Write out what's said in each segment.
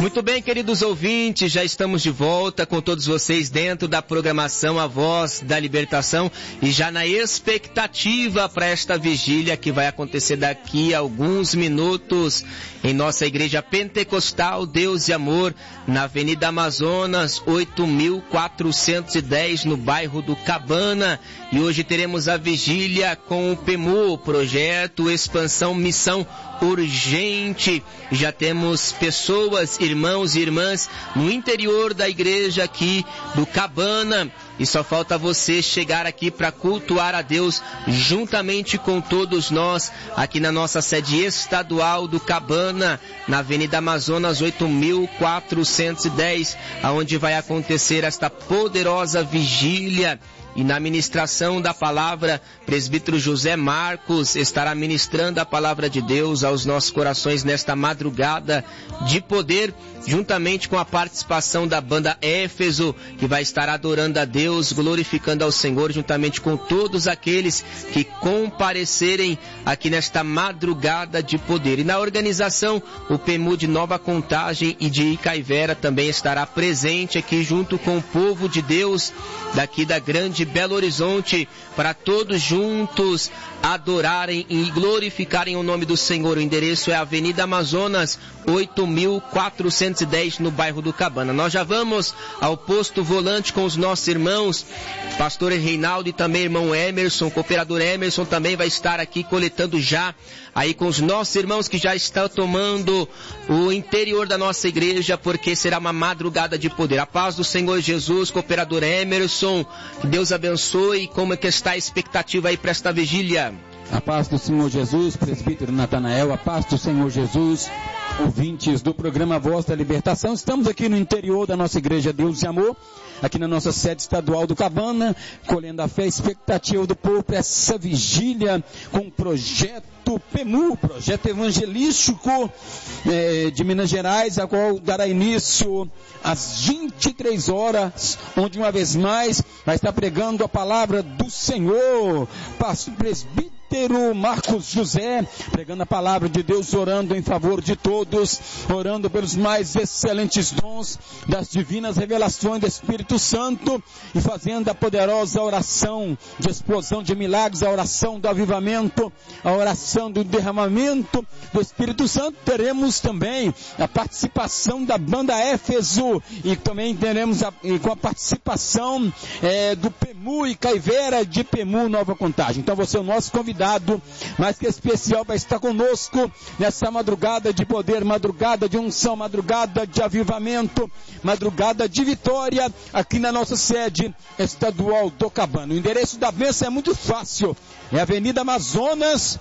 Muito bem, queridos ouvintes, já estamos de volta com todos vocês dentro da programação A Voz da Libertação e já na expectativa para esta vigília que vai acontecer daqui a alguns minutos em nossa Igreja Pentecostal Deus e Amor, na Avenida Amazonas, 8.410, no bairro do Cabana. E hoje teremos a vigília com o PEMU, Projeto Expansão Missão Urgente. Já temos pessoas, irmãos e irmãs no interior da igreja aqui do Cabana. E só falta você chegar aqui para cultuar a Deus juntamente com todos nós aqui na nossa sede estadual do Cabana, na Avenida Amazonas 8.410, aonde vai acontecer esta poderosa vigília. E na ministração da palavra, presbítero José Marcos estará ministrando a palavra de Deus aos nossos corações nesta madrugada de poder, juntamente com a participação da banda Éfeso, que vai estar adorando a Deus, glorificando ao Senhor, juntamente com todos aqueles que comparecerem aqui nesta madrugada de poder. E na organização, o PEMU de Nova Contagem e de Icaivera também estará presente aqui junto com o povo de Deus daqui da grande Belo Horizonte, para todos juntos adorarem e glorificarem o nome do Senhor. O endereço é Avenida Amazonas 8.410, no bairro do Cabana. Nós já vamos ao posto volante com os nossos irmãos, pastor Reinaldo e também irmão Emerson, cooperador Emerson também vai estar aqui coletando já aí com os nossos irmãos que já estão tomando o interior da nossa igreja, porque será uma madrugada de poder. A paz do Senhor Jesus, cooperador Emerson, que Deus abençoe. Como é que está a expectativa aí para esta vigília? A paz do Senhor Jesus, presbítero Natanael, a paz do Senhor Jesus, ouvintes do programa Voz da Libertação. Estamos aqui no interior da nossa igreja Deus e Amor, aqui na nossa sede estadual do Cabana, colhendo a fé e expectativa do povo para essa vigília com o projeto PEMU, projeto evangelístico de Minas Gerais, a qual dará início às 23 horas, onde uma vez mais vai estar pregando a palavra do Senhor, pastor presbítero Marcos José, pregando a palavra de Deus, orando em favor de todos, orando pelos mais excelentes dons das divinas revelações do Espírito Santo e fazendo a poderosa oração de explosão de milagres, a oração do avivamento, a oração do derramamento do Espírito Santo. Teremos também a participação da banda Éfeso e também teremos com a participação do PEMU e Caivera de PEMU Nova Contagem. Então você é o nosso convidado mais que especial para estar conosco nessa madrugada de poder, madrugada de unção, madrugada de avivamento, madrugada de vitória aqui na nossa sede estadual do Cabana. O endereço da bênção é muito fácil, é Avenida Amazonas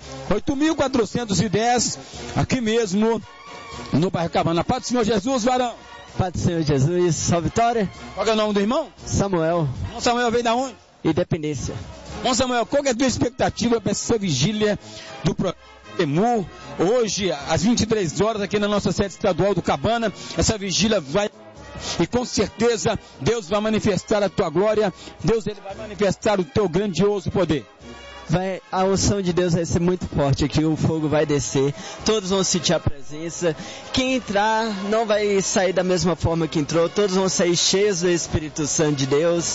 8.410, aqui mesmo no bairro Cabana. Paz do Senhor Jesus, varão. Paz do Senhor Jesus, só vitória. Qual é o nome do irmão? Samuel. O Samuel veio da onde? Independência. Bom, Samuel, qual é a tua expectativa para essa vigília do PEMU? Hoje, às 23 horas, aqui na nossa sede estadual do Cabana, essa vigília vai... E com certeza, Deus vai manifestar a tua glória, Deus ele vai manifestar o teu grandioso poder. A unção de Deus vai ser muito forte aqui, o fogo vai descer, todos vão sentir a presença. Quem entrar não vai sair da mesma forma que entrou, todos vão sair cheios do Espírito Santo de Deus.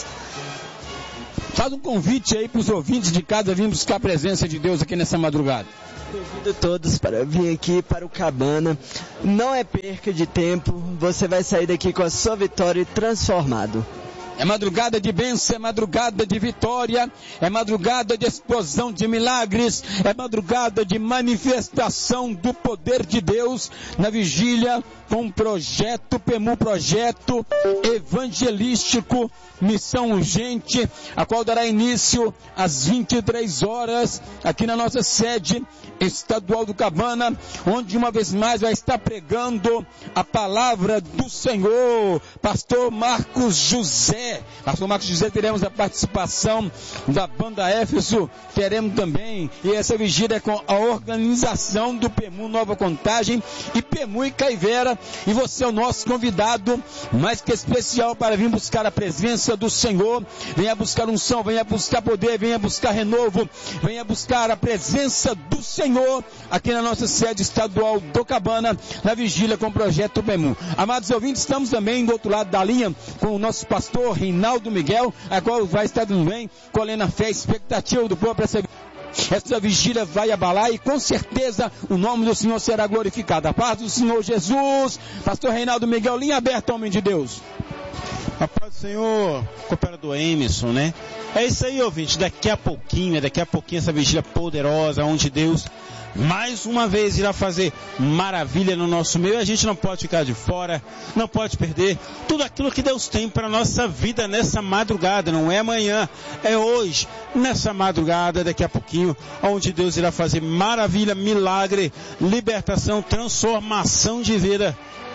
Faz um convite aí para os ouvintes de casa vir buscar a presença de Deus aqui nessa madrugada. Convido todos para vir aqui para o Cabana. Não é perca de tempo, você vai sair daqui com a sua vitória transformado. É madrugada de bênção, é madrugada de vitória, é madrugada de explosão de milagres, é madrugada de manifestação do poder de Deus na vigília com o projeto PEMU, projeto evangelístico, missão urgente, a qual dará início às 23 horas aqui na nossa sede estadual do Cabana, onde uma vez mais vai estar pregando a palavra do Senhor, pastor Marcos José. Pastor Marcos José, teremos a participação da banda Éfeso, teremos também, e essa vigília é com a organização do PEMU Nova Contagem e PEMU e Caivera, e você é o nosso convidado mais que especial para vir buscar a presença do Senhor. Venha buscar unção, venha buscar poder, venha buscar renovo, venha buscar a presença do Senhor aqui na nossa sede estadual do Cabana, na vigília com o projeto PEMU. Amados ouvintes, estamos também do outro lado da linha com o nosso pastor Reinaldo Miguel, agora vai estar também colhendo a fé e expectativa do povo para essa vigília vai abalar e com certeza o nome do Senhor será glorificado. A paz do Senhor Jesus. Pastor Reinaldo Miguel, linha aberta, homem de Deus. A paz do Senhor, cooperador Emerson, né? É isso aí, ouvinte, daqui a pouquinho essa vigília poderosa, onde Deus mais uma vez irá fazer maravilha no nosso meio. A gente não pode ficar de fora, não pode perder tudo aquilo que Deus tem para a nossa vida nessa madrugada. Não é amanhã, é hoje, nessa madrugada, daqui a pouquinho, onde Deus irá fazer maravilha, milagre, libertação, transformação de vida.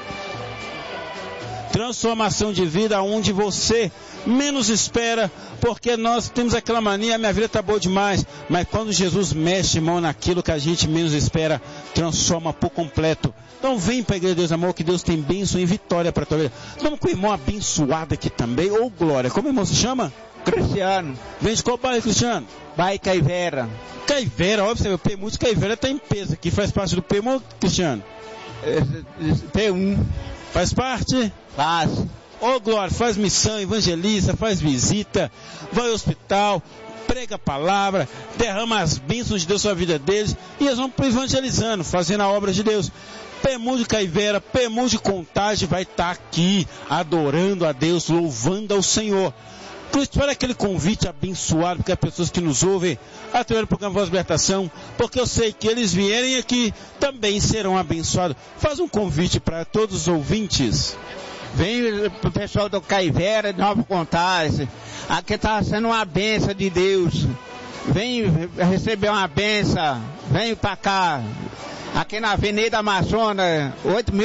Transformação de vida onde você menos espera, porque nós temos aquela mania, minha vida está boa demais, mas quando Jesus mexe mão naquilo que a gente menos espera, transforma por completo. Então vem para a Igreja de Deus Amor, que Deus tem bênção e vitória para a tua vida. Estamos com o irmão abençoado aqui também, ou Glória, como o irmão se chama? Cristiano. Vem de qual bairro, Cristiano? Bairro Caivera. Caivera, óbvio, o PEMU de Caivera está em peso aqui, faz parte do PEMU, Cristiano? P1. Faz parte? Faz. Ô Glória, faz missão, evangeliza, faz visita, vai ao hospital, prega a palavra, derrama as bênçãos de Deus sobre a vida deles, e eles vão evangelizando, fazendo a obra de Deus. PEMU de Caivera, PEMU de Contagem vai estar aqui, adorando a Deus, louvando ao Senhor. Cristo, para aquele convite abençoado, porque as pessoas que nos ouvem através do programa Voz de Libertação, porque eu sei que eles vierem aqui, também serão abençoados. Faz um convite para todos os ouvintes. Vem pro pessoal do Caivera, de Nova Contagem. Aqui está sendo uma bênção de Deus. Vem receber uma bênção. Vem para cá. Aqui na Avenida Amazonas,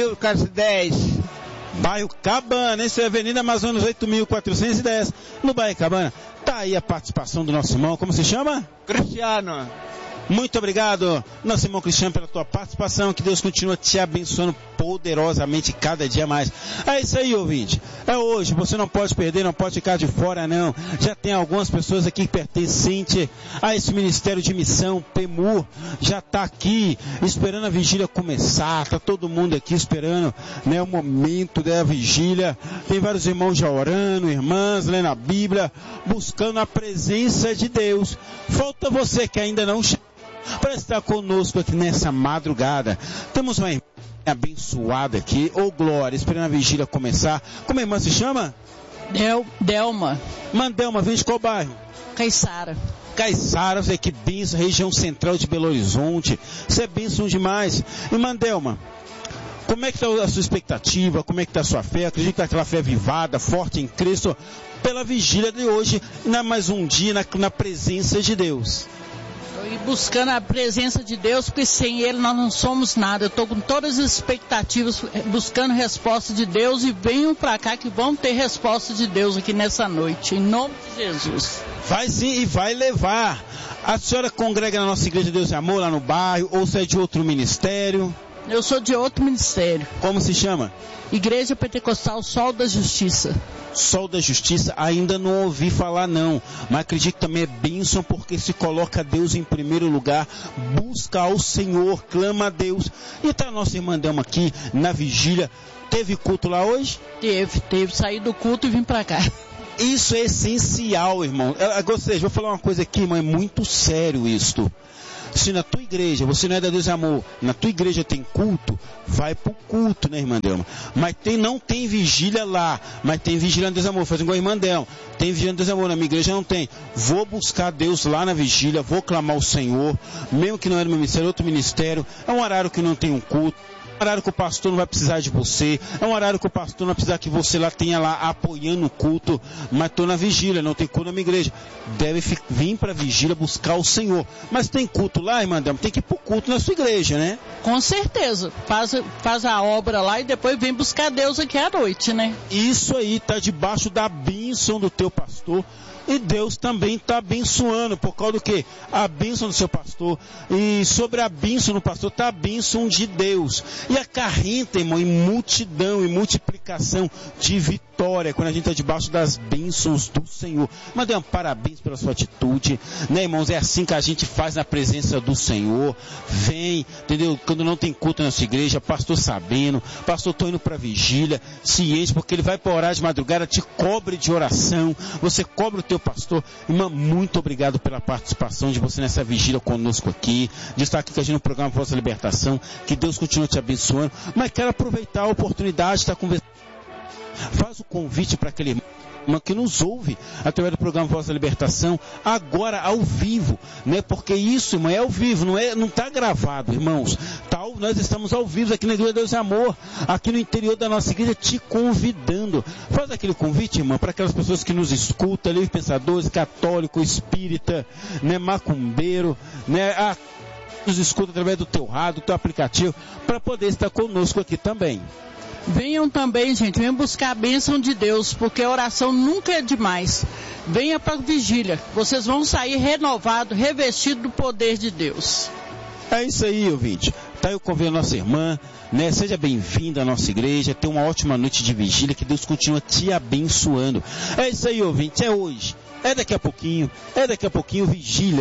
8.410. Bairro Cabana, isso é Avenida Amazonas 8.410, no bairro Cabana. Tá aí a participação do nosso irmão, como se chama? Cristiano. Muito obrigado, nosso irmão Cristiano, pela tua participação. Que Deus continue te abençoando poderosamente cada dia mais. É isso aí, ouvinte. É hoje, você não pode perder, não pode ficar de fora, não. Já tem algumas pessoas aqui que pertencem a esse Ministério de Missão, PEMU. Já está aqui, esperando a vigília começar. Está todo mundo aqui esperando, né, o momento da vigília. Tem vários irmãos já orando, irmãs, lendo a Bíblia, buscando a presença de Deus. Falta você que ainda não chegou para estar conosco aqui nessa madrugada. Temos uma irmã abençoada aqui, ô Glória, esperando a vigília começar. Como a irmã se chama? Delma. Mandelma, vem de qual bairro? Caiçara. Caiçara, você que benção, região central de Belo Horizonte. Você é benção demais. E Mandelma, como é que está a sua expectativa? Como é que está a sua fé? Acredito que aquela fé avivada, forte em Cristo, pela vigília de hoje, mais um dia na presença de Deus. E buscando a presença de Deus, porque sem Ele nós não somos nada. Eu estou com todas as expectativas, buscando resposta de Deus, e venham para cá que vão ter resposta de Deus aqui nessa noite, em nome de Jesus. Vai sim e vai levar. A senhora congrega na nossa Igreja de Deus e Amor, lá no bairro, ou você é de outro ministério? Eu sou de outro ministério. Como se chama? Igreja Pentecostal Sol da Justiça. Sol da Justiça, ainda não ouvi falar não, mas acredito que também é bênção, porque se coloca Deus em primeiro lugar, busca ao Senhor, clama a Deus. E tá a nossa irmã Delma aqui na vigília. Teve culto lá hoje? Teve, saí do culto e vim pra cá. Isso é essencial, irmão. Ou seja, vou falar uma coisa aqui, irmão, é muito sério isto. Se na tua igreja, você não é da Deus e Amor, na tua igreja tem culto, vai pro culto, né, irmã Delma? Mas não tem vigília lá, mas tem vigília no Deus e Amor, faz igual a irmã Delma. Tem vigília no Deus e Amor, na minha igreja não tem. Vou buscar Deus lá na vigília, vou clamar ao Senhor, mesmo que não é no meu ministério, outro ministério. É um horário que não tem um culto. É um horário que o pastor não vai precisar de você. É um horário que o pastor não vai precisar que você lá tenha lá apoiando o culto. Mas estou na vigília, não tem culto na minha igreja. Deve vir para a vigília buscar o Senhor. Mas tem culto lá, irmã Delma? Tem que ir para o culto na sua igreja, né? Com certeza. Faz a obra lá e depois vem buscar Deus aqui à noite, né? Isso aí, está debaixo da bênção bênção do teu pastor. E Deus também está abençoando, por causa do quê? A bênção do seu pastor. E sobre a bênção do pastor está a bênção de Deus. E acarreta, irmão, em multidão, em multiplicação de vitória, quando a gente está debaixo das bênçãos do Senhor. Mandei um parabéns pela sua atitude, né, irmãos? É assim que a gente faz na presença do Senhor. Vem, entendeu? Quando não tem culto na nossa igreja, pastor sabendo, pastor, estou indo para a vigília, ciente, porque ele vai para orar de madrugada, te cobre de oração, você cobre o teu pastor. Irmã, muito obrigado pela participação de você nessa vigília conosco aqui, de estar aqui com a gente no programa Voz da Libertação. Que Deus continue te abençoando. Mas quero aproveitar a oportunidade de estar conversando. Faz o convite para aquele irmão que nos ouve através do programa Voz da Libertação, agora ao vivo, né? Porque isso, irmão, é ao vivo, não está gravado, irmãos. Nós estamos ao vivo aqui na Igreja Deus e Amor, aqui no interior da nossa igreja, te convidando. Faz aquele convite, irmão, para aquelas pessoas que nos escutam, livres pensadores, católico, espírita, né, macumbeiro, né, nos escuta através do teu rádio, do teu aplicativo, para poder estar conosco aqui também. Venham também, gente, venham buscar a bênção de Deus, porque a oração nunca é demais. Venha para a vigília, vocês vão sair renovados, revestidos do poder de Deus. É isso aí, ouvinte. Tá, eu convido a nossa irmã, né? Seja bem-vinda à nossa igreja, tenha uma ótima noite de vigília, que Deus continue te abençoando. É isso aí, ouvinte, é hoje, é daqui a pouquinho, vigília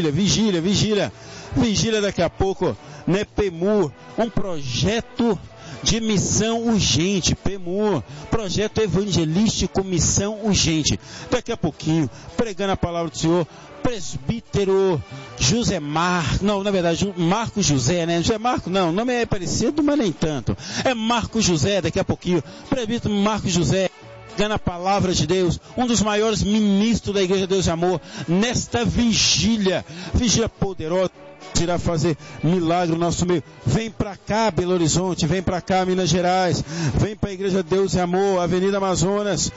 daqui a pouco, né? PEMUR, um projeto de missão urgente, PEMUR, projeto evangelístico missão urgente. Daqui a pouquinho, pregando a palavra do Senhor, presbítero José Marcos, não, na verdade, Marcos José, né? José Marcos, não, o nome é parecido, mas nem tanto. É Marcos José, daqui a pouquinho, presbítero Marcos José, pregando a palavra de Deus, um dos maiores ministros da Igreja Deus e Amor, nesta vigília poderosa, irá fazer milagre no nosso meio. Vem para cá, Belo Horizonte, vem para cá, Minas Gerais, vem para a Igreja Deus e Amor, Avenida Amazonas,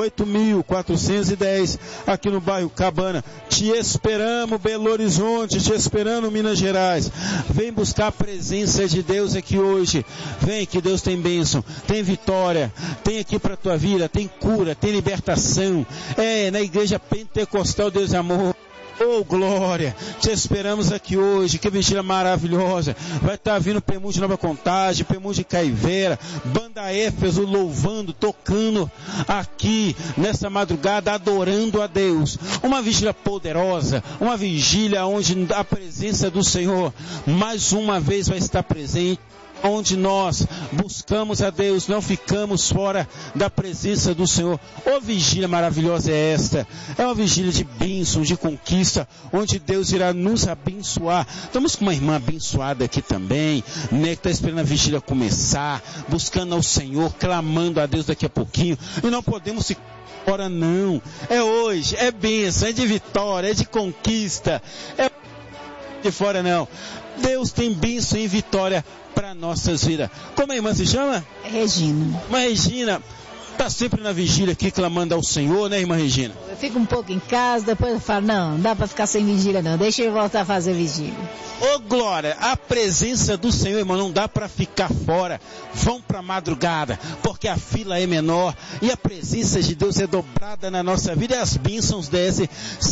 8.410, aqui no bairro Cabana. Te esperamos, Belo Horizonte, te esperando, Minas Gerais. Vem buscar a presença de Deus aqui hoje. Vem, que Deus tem bênção, tem vitória, tem aqui para a tua vida, tem cura, tem libertação. É, na Igreja Pentecostal Deus e Amor. Oh, glória, te esperamos aqui hoje, que vigília maravilhosa. Vai estar vindo PEMUR de Nova Contagem, PEMUR de Caiveira, Banda Éfeso louvando, tocando aqui nessa madrugada, adorando a Deus. Uma vigília poderosa, uma vigília onde a presença do Senhor mais uma vez vai estar presente, onde nós buscamos a Deus, não ficamos fora da presença do Senhor. Oh, vigília maravilhosa é esta, é uma vigília de bênção, de conquista, onde Deus irá nos abençoar. Estamos com uma irmã abençoada aqui também, né, que está esperando a vigília começar, buscando ao Senhor, clamando a Deus daqui a pouquinho, e não podemos ficar fora não, é hoje, é bênção, é de vitória, é de conquista, é de fora não. Deus tem bênção e vitória para nossas vidas. Como a irmã se chama? Regina. Irmã Regina, está sempre na vigília aqui clamando ao Senhor, né, irmã Regina? Eu fico um pouco em casa, depois eu falo, não dá para ficar sem vigília não, deixa eu voltar a fazer vigília. Ô, glória, a presença do Senhor, irmão, não dá para ficar fora. Vão para a madrugada, porque a fila é menor e a presença de Deus é dobrada na nossa vida e as bênçãos descem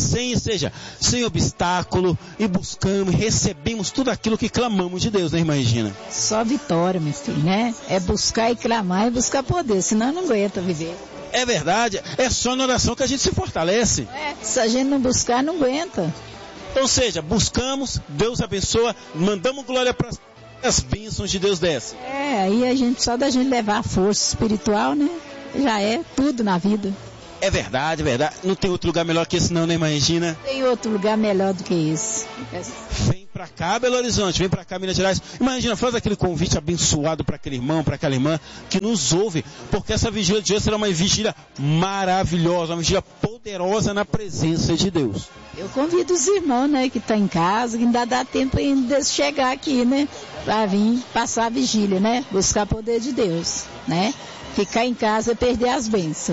sem obstáculo, e buscamos, recebemos tudo aquilo que clamamos de Deus, né, irmã Regina? Só vitória, meu filho, né? É buscar e clamar e buscar poder, senão não aguenta viver. É verdade, é só na oração que a gente se fortalece. Se a gente não buscar, não aguenta. Ou seja, buscamos, Deus abençoa, mandamos glória para as bênçãos de Deus descem. Aí só da gente levar a força espiritual, né? Já é tudo na vida. É verdade, é verdade. Não tem outro lugar melhor que esse não, né, irmã Regina? Tem outro lugar melhor do que esse. Vem pra cá, Belo Horizonte, vem pra cá, Minas Gerais. Imagina, faz aquele convite abençoado para aquele irmão, para aquela irmã que nos ouve, porque essa vigília de hoje será uma vigília maravilhosa, uma vigília poderosa na presença de Deus. Eu convido os irmãos, né, que estão em casa, que ainda dá tempo ainda de chegar aqui, né, para vir passar a vigília, né, buscar o poder de Deus, né. Ficar em casa é perder as bênçãos.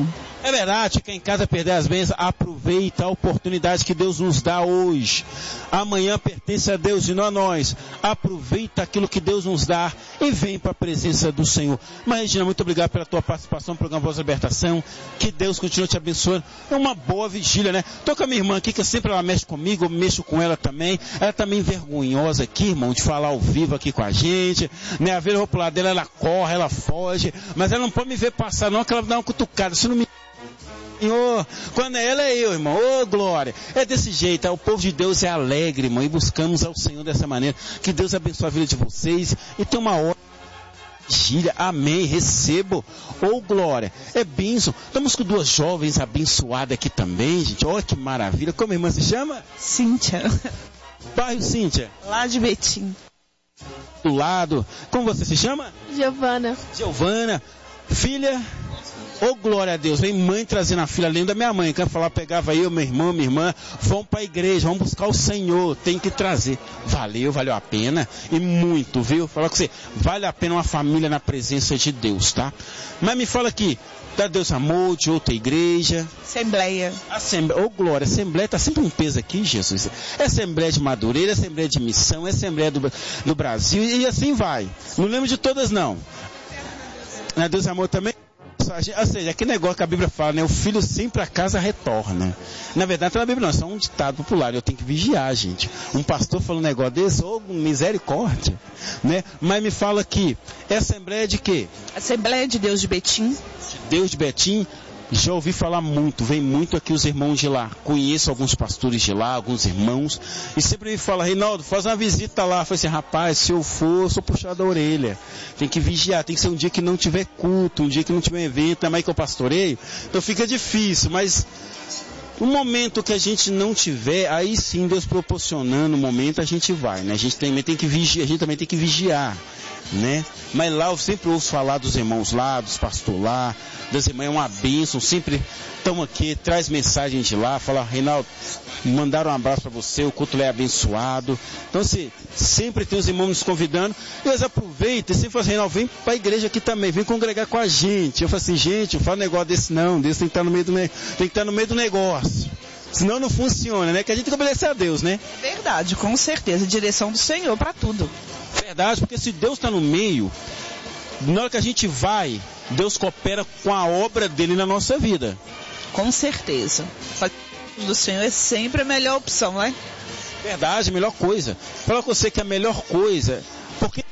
É verdade, quem em casa perder as bênçãos, aproveita a oportunidade que Deus nos dá hoje. Amanhã pertence a Deus e não a nós. Aproveita aquilo que Deus nos dá e vem para a presença do Senhor. Mas, Regina, muito obrigado pela tua participação no programa Voz da Libertação. Que Deus continue te abençoando. É uma boa vigília, né? Tô com a minha irmã aqui, que sempre ela mexe comigo, eu mexo com ela também. Ela tá meio vergonhosa aqui, irmão, de falar ao vivo aqui com a gente. Né? A vez eu vou pro lado dela, ela corre, ela foge. Mas ela não pode me ver passar, não, que ela dá uma cutucada. Se não me... Senhor, quando é ela é eu, irmão. Ô, glória. É desse jeito, o povo de Deus é alegre, irmão, e buscamos ao Senhor dessa maneira. Que Deus abençoe a vida de vocês e tem uma hora vigília. Amém. Recebo. Ô, glória. É bênção. Estamos com duas jovens abençoadas aqui também, gente. Olha que maravilha. Como a irmã se chama? Cíntia. Bairro Cíntia? Lá de Betim. Do lado. Como você se chama? Giovana. Giovana. Filha? Ô, glória a Deus, vem mãe trazendo a filha, além da minha mãe, quando falar, pegava eu, meu irmão, minha irmã, vamos para a igreja, vamos buscar o Senhor, tem que trazer. Valeu a pena, e muito, viu? Falar com você, vale a pena uma família na presença de Deus, tá? Mas me fala aqui, da Deus Amor, de outra igreja? Assembleia. Ô, glória, Assembleia, tá sempre um peso aqui, Jesus. É Assembleia de Madureira, é Assembleia de Missão, é Assembleia do Brasil, e assim vai. Não lembro de todas, não. Na Deus Amor também? Ou seja, aquele negócio que a Bíblia fala, né? O filho sempre a casa retorna. Na verdade, na Bíblia não, é só um ditado popular. Eu tenho que vigiar, gente. Um pastor falou um negócio desse, ô, misericórdia, né? Mas me fala aqui, é Assembleia de quê? Assembleia de Deus de Betim. Deus de Betim. Já ouvi falar muito, vem muito aqui os irmãos de lá. Conheço alguns pastores de lá, alguns irmãos. E sempre me fala, Reinaldo, faz uma visita lá. Eu falei assim, rapaz, se eu for, eu sou puxado da orelha. Tem que vigiar, tem que ser um dia que não tiver culto, um dia que não tiver evento, é mais que eu pastoreio. Então fica difícil, mas no momento que a gente não tiver, aí sim, Deus proporcionando o momento, a gente vai, né? A gente também tem que vigiar, né? Mas lá eu sempre ouço falar dos irmãos lá, dos pastores lá, das irmãs, é uma bênção, sempre estão aqui, traz mensagem de lá, fala, Reinaldo, mandaram um abraço para você, o culto lá é abençoado. Então, assim, sempre tem os irmãos nos convidando, e eles aproveitam e sempre falam, Reinaldo, vem para a igreja aqui também, vem congregar com a gente. Eu falo assim, gente, não fala negócio desse não, Deus tem que estar no meio do negócio. Senão não funciona, né? Que a gente tem que obedecer a Deus, né? Verdade, com certeza, direção do Senhor para tudo. Verdade, porque se Deus está no meio, na hora que a gente vai, Deus coopera com a obra dele na nossa vida. Com certeza. Do Senhor é sempre a melhor opção, né? Verdade, a melhor coisa. Fala com você que a melhor coisa, porque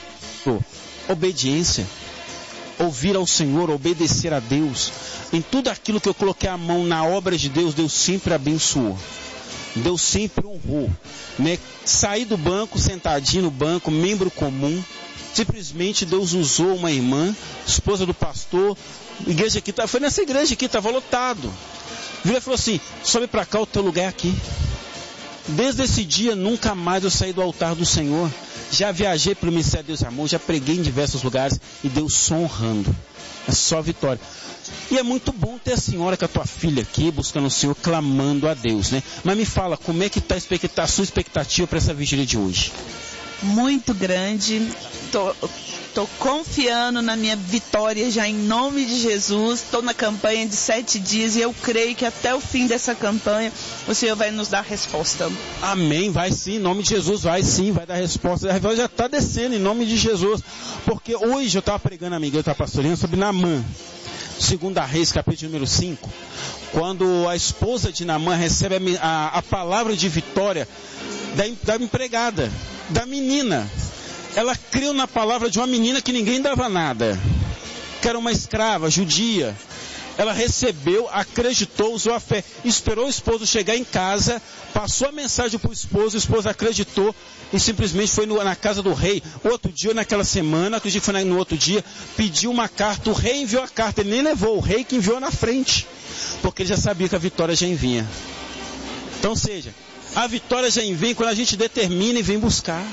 obediência, ouvir ao Senhor, obedecer a Deus, em tudo aquilo que eu coloquei a mão na obra de Deus, Deus sempre abençoou. Deus sempre honrou, né? Saí do banco, sentadinho no banco, membro comum, simplesmente Deus usou uma irmã, esposa do pastor, igreja aqui, foi nessa igreja aqui, estava lotado. Vira e falou assim, sobe para cá, o teu lugar é aqui. Desde esse dia, nunca mais eu saí do altar do Senhor. Já viajei pelo Ministério de Deus e Amor, já preguei em diversos lugares e Deus só honrando. É só vitória. E é muito bom ter a senhora com a tua filha aqui, buscando o Senhor, clamando a Deus, né? Mas me fala, como é que está a sua expectativa para essa vigília de hoje? Muito grande. Tô confiando na minha vitória já em nome de Jesus. Estou na campanha de 7 dias e eu creio que até o fim dessa campanha o Senhor vai nos dar resposta. Amém, vai sim, em nome de Jesus, vai sim, vai dar resposta. A resposta já está descendo em nome de Jesus. Porque hoje eu estava pregando a minha igreja, eu estava pastoreando sobre Naamã. 2 Reis, capítulo número 5, quando a esposa de Naamã recebe a palavra de vitória da empregada, da menina. Ela creu na palavra de uma menina que ninguém dava nada, que era uma escrava judia. Ela recebeu, acreditou, usou a fé, esperou o esposo chegar em casa, passou a mensagem para o esposo acreditou e simplesmente foi na casa do rei. Outro dia, naquela semana, acredito que foi no outro dia, pediu uma carta, o rei enviou a carta, ele nem levou, o rei que enviou na frente, porque ele já sabia que a vitória já vinha. Então, seja, a vitória já vem quando a gente determina e vem buscar.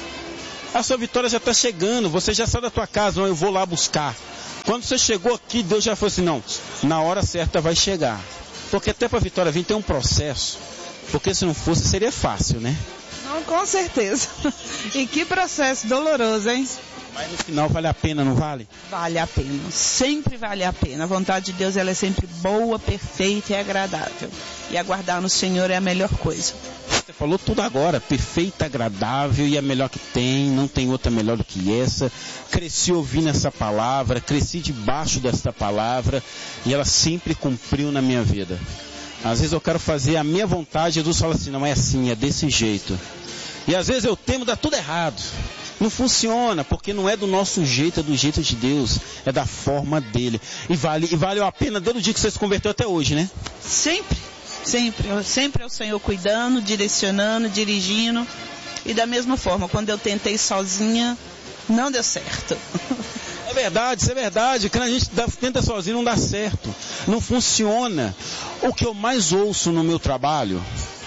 A sua vitória já está chegando, você já sai da tua casa, não, eu vou lá buscar. Quando você chegou aqui, Deus já falou assim, não, na hora certa vai chegar. Porque até para a vitória vir tem um processo, porque se não fosse seria fácil, né? Não, com certeza. E que processo doloroso, hein? Mas no final vale a pena, não vale? Vale a pena, sempre vale a pena. A vontade de Deus, ela é sempre boa, perfeita e agradável. E aguardar no Senhor é a melhor coisa. Você falou tudo agora, perfeita, agradável e a melhor que tem, não tem outra melhor do que essa. Cresci ouvindo essa palavra, cresci debaixo desta palavra e ela sempre cumpriu na minha vida. Às vezes eu quero fazer a minha vontade, Jesus fala assim, não é assim, é desse jeito. E às vezes eu temo dar tudo errado. Não funciona, porque não é do nosso jeito, é do jeito de Deus, é da forma dele. E valeu a pena desde o dia que você se converteu até hoje, né? Sempre. Sempre é o Senhor cuidando, direcionando, dirigindo. E da mesma forma, quando eu tentei sozinha, não deu certo. É verdade, isso é verdade. Quando a gente tenta sozinho não dá certo. Não funciona. O que eu mais ouço no meu trabalho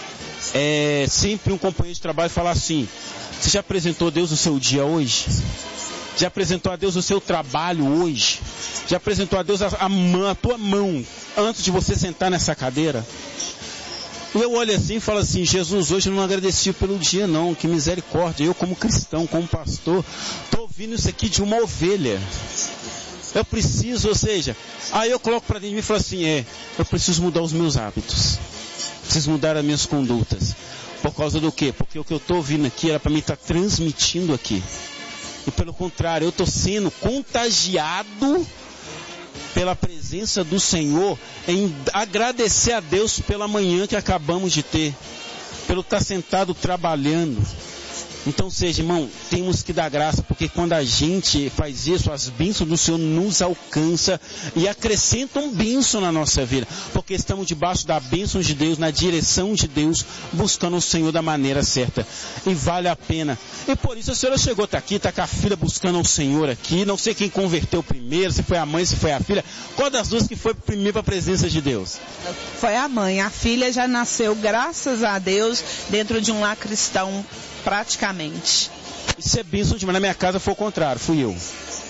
é sempre um companheiro de trabalho falar assim, você já apresentou a Deus o seu dia hoje? Já apresentou a Deus o seu trabalho hoje? Já apresentou a Deus a tua mão antes de você sentar nessa cadeira? E eu olho assim e falo assim, Jesus, hoje eu não agradeci pelo dia não, que misericórdia. Eu como cristão, como pastor, estou ouvindo isso aqui de uma ovelha. Eu preciso, ou seja, aí eu coloco para dentro de mim e falo assim, eu preciso mudar os meus hábitos. Preciso mudar as minhas condutas. Por causa do quê? Porque o que eu estou ouvindo aqui era para mim estar transmitindo aqui. E pelo contrário, eu estou sendo contagiado pela presença do Senhor em agradecer a Deus pela manhã que acabamos de ter. Pelo estar sentado trabalhando. Então, seja, irmão, temos que dar graça, porque quando a gente faz isso, as bênçãos do Senhor nos alcançam e acrescentam bênção na nossa vida, porque estamos debaixo da bênção de Deus, na direção de Deus, buscando o Senhor da maneira certa, e vale a pena. E por isso a senhora chegou até aqui, está com a filha buscando o Senhor aqui, não sei quem converteu primeiro, se foi a mãe, se foi a filha, qual das duas que foi primeiro para a presença de Deus? Foi a mãe, a filha já nasceu, graças a Deus, dentro de um lar cristão, praticamente. Isso é bênção demais. Na minha casa foi o contrário, fui eu.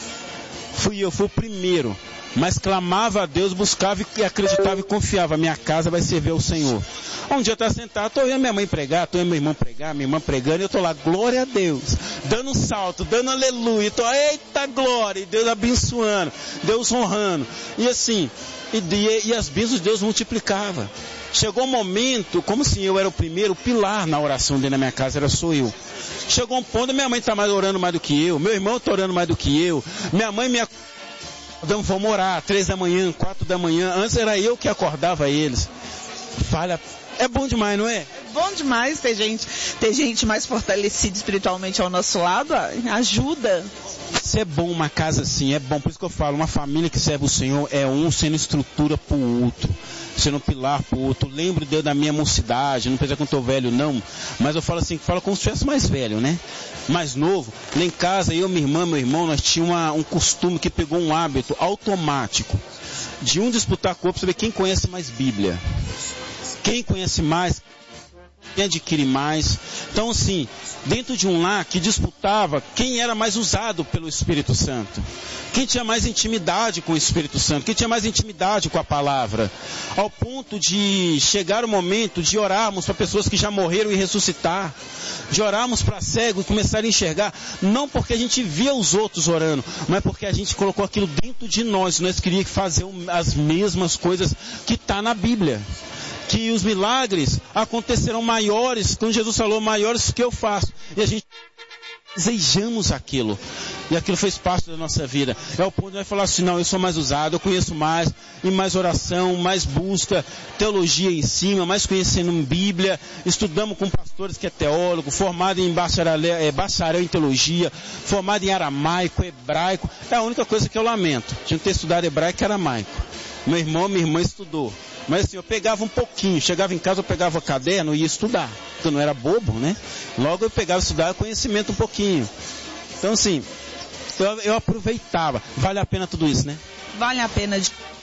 Fui o primeiro. Mas clamava a Deus, buscava e acreditava e confiava. Minha casa vai servir ao Senhor. Um dia eu estava sentado, estou vendo minha mãe pregar, estou vendo meu irmão pregar, minha irmã pregando, e eu estou lá, glória a Deus, dando um salto, dando aleluia, estou, eita glória, e Deus abençoando, Deus honrando. E assim, e as bênçãos de Deus multiplicavam. Chegou um momento, como se eu era o primeiro pilar na oração dentro da minha casa, sou eu. Chegou um ponto, minha mãe está orando mais do que eu, meu irmão está orando mais do que eu, minha mãe me acordava, vamos orar, 3 da manhã, 4 da manhã, antes era eu que acordava eles. Falha, é bom demais, não é? É bom demais ter gente mais fortalecida espiritualmente ao nosso lado, ajuda. Isso é bom, uma casa assim, é bom, por isso que eu falo, uma família que serve o Senhor é um sendo estrutura para o outro, sendo pilar para o outro. Lembro Deus da minha mocidade, não precisa que eu estou velho não, mas eu falo assim, falo como se fosse mais velho, né? Mais novo, lá em casa, eu, minha irmã, meu irmão, nós tínhamos um costume que pegou um hábito automático, de um disputar com o outro, para saber quem conhece mais Bíblia, quem conhece mais, quem adquire mais. Então assim, dentro de um lar que disputava quem era mais usado pelo Espírito Santo, quem tinha mais intimidade com o Espírito Santo, quem tinha mais intimidade com a palavra, ao ponto de chegar o momento de orarmos para pessoas que já morreram e ressuscitar, de orarmos para cegos e começar a enxergar, não porque a gente via os outros orando, mas porque a gente colocou aquilo dentro de nós queríamos fazer as mesmas coisas que está na Bíblia. Que os milagres acontecerão maiores, quando Jesus falou, maiores que eu faço. E a gente desejamos aquilo. E aquilo fez parte da nossa vida. É o ponto de nós falar assim, não, eu sou mais usado, eu conheço mais, e mais oração, mais busca, teologia em cima, mais conhecendo Bíblia. Estudamos com pastores que é teólogo, formado em bacharel em teologia, formado em aramaico, hebraico. É a única coisa que eu lamento, de não ter estudado hebraico e aramaico. Meu irmão, minha irmã estudou. Mas assim, eu pegava um pouquinho, chegava em casa, eu pegava o caderno e ia estudar, porque eu não era bobo, né? Logo eu pegava e estudava conhecimento um pouquinho. Então assim, eu aproveitava. Vale a pena tudo isso, né? Vale a pena.